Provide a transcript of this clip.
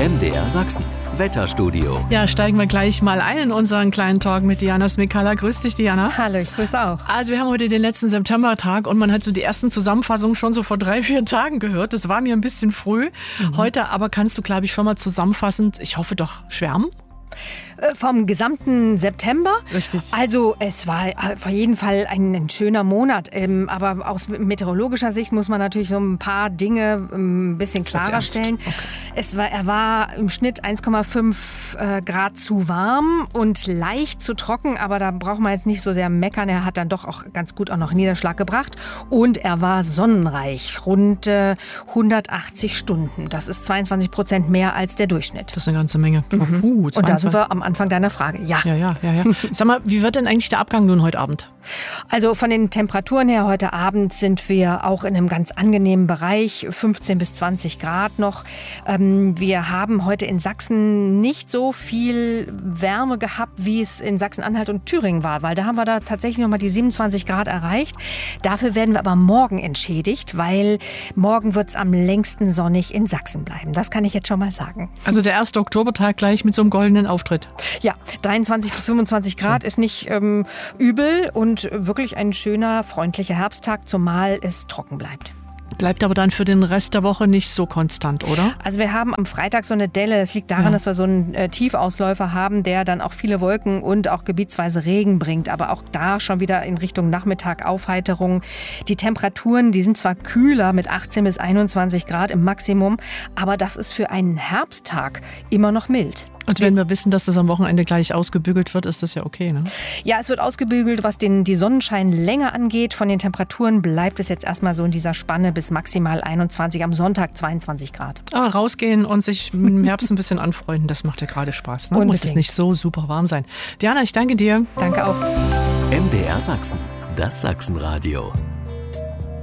MDR Sachsen. Wetterstudio. Ja, steigen wir gleich mal ein in unseren kleinen Talk mit Diana Smikala. Grüß dich, Diana. Hallo, ich grüße auch. Also wir haben heute den letzten Septembertag und man hat so die ersten Zusammenfassungen schon so vor 3-4 Tagen gehört. Das war mir ein bisschen früh. Heute aber kannst du, glaube ich, schon mal zusammenfassend, ich hoffe doch, schwärmen. Vom gesamten September? Richtig. Also es war auf jeden Fall ein schöner Monat. Aber aus meteorologischer Sicht muss man natürlich so ein paar Dinge ein bisschen klarer stellen. Okay. Er war im Schnitt 1,5 Grad zu warm und leicht zu trocken. Aber da braucht man jetzt nicht so sehr meckern. Er hat dann doch auch ganz gut auch noch Niederschlag gebracht. Und er war sonnenreich. Rund 180 Stunden. Das ist 22% mehr als der Durchschnitt. Das ist eine ganze Menge. Und da sind wir am Anfang deiner Frage. Ja. Sag mal, wie wird denn eigentlich der Abgang nun heute Abend? Also von den Temperaturen her heute Abend sind wir auch in einem ganz angenehmen Bereich, 15 bis 20 Grad noch. Wir haben heute in Sachsen nicht so viel Wärme gehabt, wie es in Sachsen-Anhalt und Thüringen war, weil da haben wir da tatsächlich noch mal die 27 Grad erreicht. Dafür werden wir aber morgen entschädigt, weil morgen wird es am längsten sonnig in Sachsen bleiben. Das kann ich jetzt schon mal sagen. Also der 1. Oktobertag gleich mit so einem goldenen Auftritt. Ja, 23 bis 25 Grad ist nicht übel und wirklich ein schöner, freundlicher Herbsttag, zumal es trocken bleibt. Bleibt aber dann für den Rest der Woche nicht so konstant, oder? Also wir haben am Freitag so eine Delle. Das liegt daran, dass wir so einen Tiefausläufer haben, der dann auch viele Wolken und auch gebietsweise Regen bringt. Aber auch da schon wieder in Richtung Nachmittag Aufheiterung. Die Temperaturen, die sind zwar kühler mit 18 bis 21 Grad im Maximum, aber das ist für einen Herbsttag immer noch mild. Und wenn wir wissen, dass das am Wochenende gleich ausgebügelt wird, ist das ja okay, ne? Ja, es wird ausgebügelt, was die Sonnenscheinlänge angeht. Von den Temperaturen bleibt es jetzt erstmal so in dieser Spanne bis maximal 21, am Sonntag 22 Grad. Aber rausgehen und sich mit dem Herbst ein bisschen anfreunden, das macht ja gerade Spaß. Ne? Muss es nicht so super warm sein. Diana, ich danke dir. Danke auch. MDR Sachsen, das Sachsenradio.